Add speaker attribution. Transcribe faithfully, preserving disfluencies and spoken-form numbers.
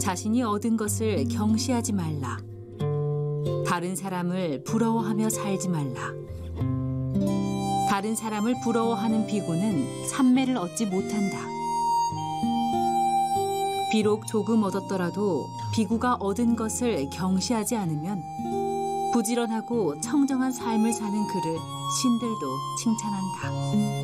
Speaker 1: 자신이 얻은 것을 경시하지 말라. 다른 사람을 부러워하며 살지 말라. 다른 사람을 부러워하는 비구는 삼매를 얻지 못한다. 비록 조금 얻었더라도 비구가 얻은 것을 경시하지 않으면 부지런하고 청정한 삶을 사는 그를 신들도 칭찬한다.